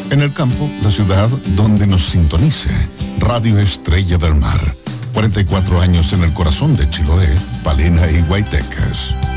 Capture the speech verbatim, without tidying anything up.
En el campo, la ciudad donde nos sintonice. Radio Estrella del Mar. cuarenta y cuatro años en el corazón de Chiloé, Palena y Guaytecas.